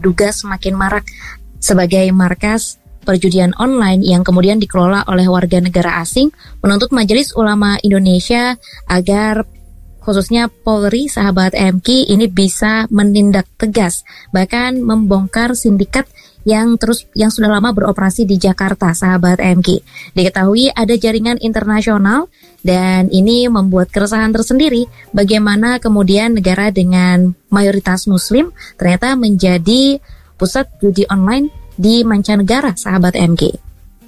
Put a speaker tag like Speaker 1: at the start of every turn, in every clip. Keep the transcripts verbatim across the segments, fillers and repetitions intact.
Speaker 1: diduga semakin marak sebagai markas perjudian online yang kemudian dikelola oleh warga negara asing, menuntut Majelis Ulama Indonesia agar khususnya Polri, sahabat M K, ini bisa menindak tegas, bahkan membongkar sindikat yang terus yang sudah lama beroperasi di Jakarta, sahabat M K. Diketahui ada jaringan internasional dan ini membuat keresahan tersendiri bagaimana kemudian negara dengan mayoritas muslim ternyata menjadi pusat judi online di mancanegara, sahabat M K.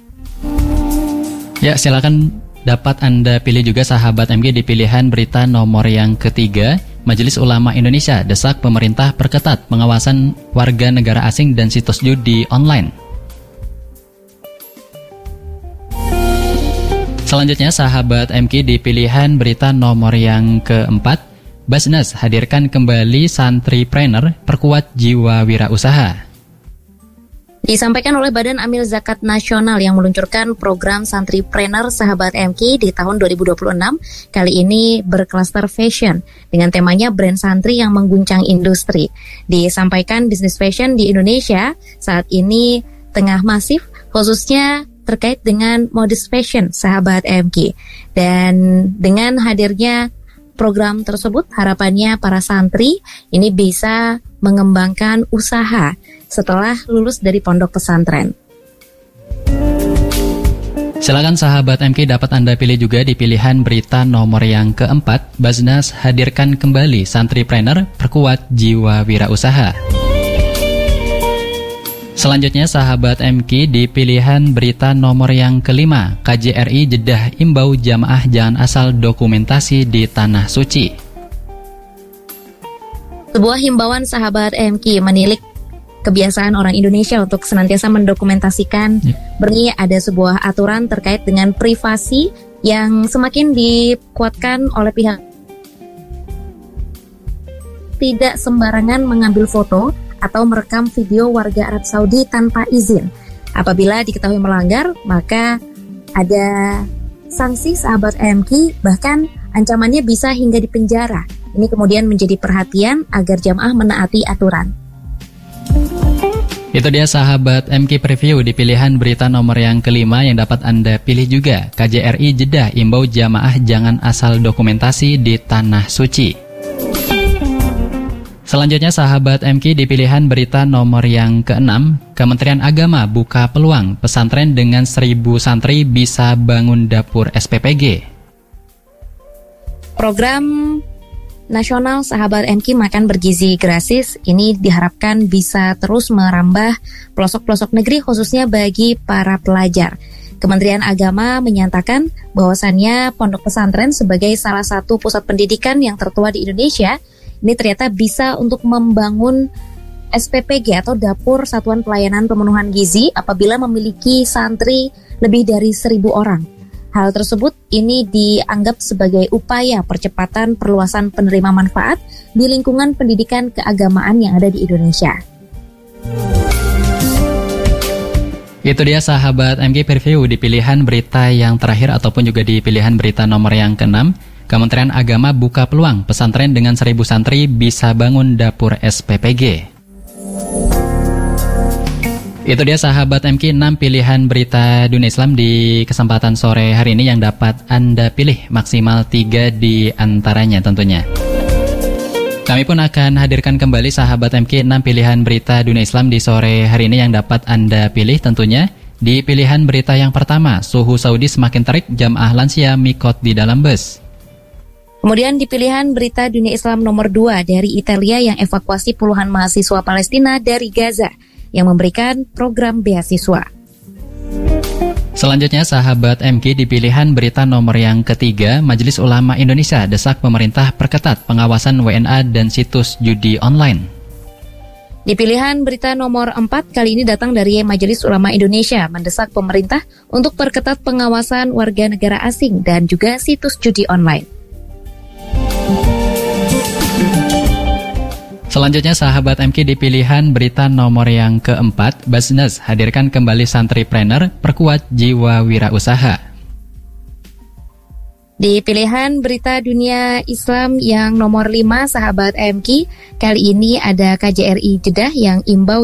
Speaker 2: Ya, silakan dapat Anda pilih juga sahabat M K di pilihan berita nomor yang ketiga. Majelis Ulama Indonesia desak pemerintah perketat pengawasan warga negara asing dan situs judi online. Selanjutnya sahabat M K di pilihan berita nomor yang keempat. Basnas hadirkan kembali santripreneur perkuat jiwa wirausaha.
Speaker 1: Disampaikan oleh Badan Amil Zakat Nasional yang meluncurkan program Santripreneur sahabat M K di tahun dua ribu dua puluh enam, kali ini berklaster fashion dengan temanya brand santri yang mengguncang industri. Disampaikan bisnis fashion di Indonesia saat ini tengah masif, khususnya terkait dengan modest fashion sahabat M K. Dan dengan hadirnya program tersebut, harapannya para santri ini bisa mengembangkan usaha setelah lulus dari pondok pesantren.
Speaker 2: Silakan sahabat M K dapat Anda pilih juga di pilihan berita nomor yang keempat. Basnas hadirkan kembali santripreneur perkuat jiwa wirausaha. Selanjutnya sahabat M K di pilihan berita nomor yang kelima. K J R I Jeddah imbau jamaah jangan asal dokumentasi di Tanah Suci.
Speaker 1: Sebuah himbauan sahabat M K menilik kebiasaan orang Indonesia untuk senantiasa mendokumentasikan. Ya. Berarti ada sebuah aturan terkait dengan privasi yang semakin dikuatkan oleh pihak. Tidak sembarangan mengambil foto atau merekam video warga Arab Saudi tanpa izin. Apabila diketahui melanggar, maka ada sanksi sahabat M K, bahkan ancamannya bisa hingga dipenjara. Ini kemudian menjadi perhatian agar jamaah menaati aturan.
Speaker 2: Itu dia sahabat M K Preview di pilihan berita nomor yang kelima yang dapat Anda pilih juga. K J R I Jeddah imbau jamaah jangan asal dokumentasi di Tanah Suci. Selanjutnya sahabat M K di pilihan berita nomor yang keenam. Kementerian Agama buka peluang pesantren dengan seribu santri bisa bangun dapur S P P G.
Speaker 1: Program nasional sahabat M K Makan Bergizi Gratis ini diharapkan bisa terus merambah pelosok-pelosok negeri khususnya bagi para pelajar. Kementerian Agama menyatakan bahwasannya pondok pesantren sebagai salah satu pusat pendidikan yang tertua di Indonesia ini ternyata bisa untuk membangun S P P G atau Dapur Satuan Pelayanan Pemenuhan Gizi apabila memiliki santri lebih dari seribu orang. Hal tersebut ini dianggap sebagai upaya percepatan perluasan penerima manfaat di lingkungan pendidikan keagamaan yang ada di Indonesia.
Speaker 2: Itu dia sahabat M K Preview di pilihan berita yang terakhir ataupun juga di pilihan berita nomor yang keenam. Kementerian Agama buka peluang pesantren dengan seribu santri bisa bangun dapur S P P G. Itu dia sahabat M K enam pilihan berita dunia Islam di kesempatan sore hari ini yang dapat Anda pilih maksimal tiga di antaranya tentunya. Kami pun akan hadirkan kembali sahabat M K enam pilihan berita dunia Islam di sore hari ini yang dapat Anda pilih tentunya. Di pilihan berita yang pertama, suhu Saudi semakin terik, jamaah lansia mikot di dalam bus.
Speaker 1: Kemudian di pilihan berita dunia Islam nomor dua dari Italia yang evakuasi puluhan mahasiswa Palestina dari Gaza yang memberikan program beasiswa.
Speaker 2: Selanjutnya sahabat M K di pilihan berita nomor yang ketiga, Majelis Ulama Indonesia desak pemerintah perketat pengawasan W N A dan situs judi online.
Speaker 1: Di pilihan berita nomor empat kali ini datang dari Majelis Ulama Indonesia mendesak pemerintah untuk perketat pengawasan warga negara asing dan juga situs judi online.
Speaker 2: Selanjutnya sahabat M K di pilihan berita nomor yang keempat, Basnas hadirkan kembali santripreneur perkuat jiwa wirausaha.
Speaker 1: Di pilihan berita dunia Islam yang nomor lima sahabat M K, kali ini ada K J R I Jeddah yang imbau